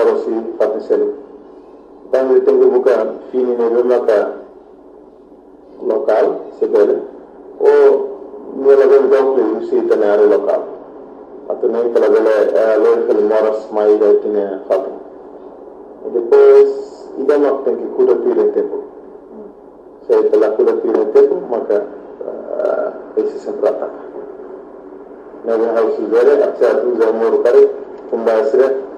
si Fatisel. Quando tengo buka fini ne bemaka local sebele o nela ben donc usi tanare local. Atau nem kala bele local moras mai tine fatu. Depois ida mak tem que cura tire tempo. Saya telah cura tire tempo maka esse sempre ataca. Nabi harus bere acha tu zamur kare kumbasre